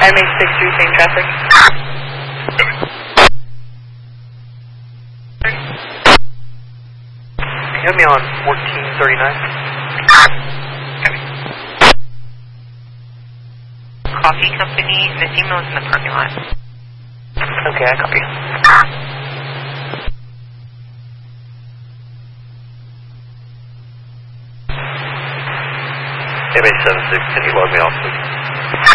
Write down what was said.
MH63, same traffic. Can you have me on 1439? Coffee company, the female's in the parking lot. Okay, I copy. MH76, can you log me off, please?